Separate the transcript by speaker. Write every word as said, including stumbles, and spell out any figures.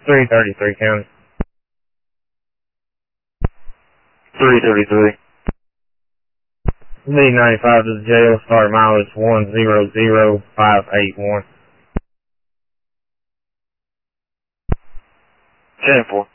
Speaker 1: three thirty-three County.
Speaker 2: three thirty-three.
Speaker 1: D ninety-five to the jail, start mileage one zero zero five eight one.
Speaker 2: ten four.